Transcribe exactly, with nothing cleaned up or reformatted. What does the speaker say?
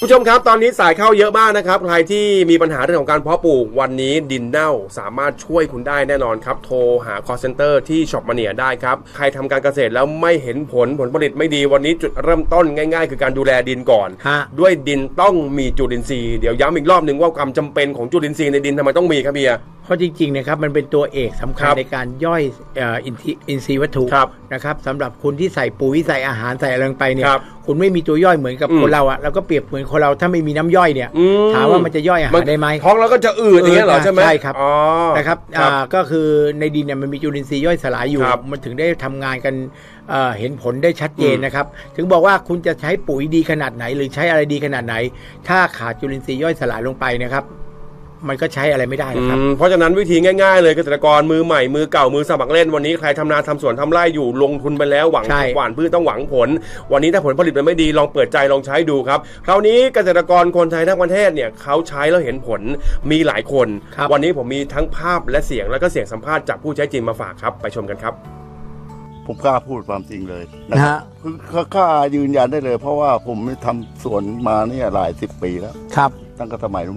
ผู้ชมครับตอนนี้สายเข้าเยอะมากนะครับใครที่มีปัญหาเรื่องของการเพาะปลูกวันนี้ดินเน่าสามารถช่วยคุณได้แน่นอนครับโทรหา call center ที่ช็อปมาเนียได้ครับใครทำการเกษตรแล้วไม่เห็นผลผลผลิตไม่ดีวันนี้จุดเริ่มต้นง่ายๆคือการดูแลดินก่อนด้วยดินต้องมีจุลินทรีย์เดี๋ยวย้ำอีกรอบหนึ่งว่าความจำเป็นของจุลินทรีย์ในดินทำไมต้องมีครับเบียร์เพราะจริงๆนะครับมันเป็นตัวเอกสำคัญในการย่อยอินทรีย์วัตถุนะครับสำหรับคุณที่ใส่ปุ๋ยใส่อาหารใส่อะไรลงไปเนี่ยคุณไม่มีตัวย่อยเหมือนกับคนเราอ่ะเราก็เปรียบเหมือนคนเราถ้าไม่มีน้ำย่อยเนี่ยถามว่ามันจะย่อยอาหารได้ไหมท้องเราก็จะอืดอย่างเงี้ยเหรอใช่ไหมใช่ครับนะครับก็คือในดินเนี่ยมันมีจุลินทรีย์ย่อยสลายอยู่มันถึงได้ทำงานกันเห็นผลได้ชัดเจนนะครับถึงบอกว่าคุณจะใช้ปุ๋ยดีขนาดไหนหรือใช้อะไรดีขนาดไหนถ้าขาดจุลินทรีย์ย่อยสลายลงไปนะครับมันก็ใช้อะไรไม่ได้นะครับเพราะฉะนั้นวิธีง่ายๆเลยเกษตรกรมือใหม่มือเก่ามือสมัครเล่นวันนี้ใครทำนาทำสวนทำไร่อยู่ลงทุนไปแล้วหวังหว่านพืชต้องหวังผลวันนี้ถ้าผลผลิตมันไม่ดีลองเปิดใจลองใช้ดูครับคราวนี้เกษตรกรคนไทยทั้งประเทศเนี่ยเขาใช้แล้วเห็นผลมีหลายคนวันนี้ผมมีทั้งภาพและเสียงแล้วก็เสียงสัมภาษณ์จากผู้ใช้จริงมาฝากครับไปชมกันครับผมกล้าพูดความจริงเลยนะฮะคือกล้ายืนยันได้เลยเพราะว่าผมทำสวนมาเนี่ยหลายสิบปีแล้วครับตั้งแต่สมัย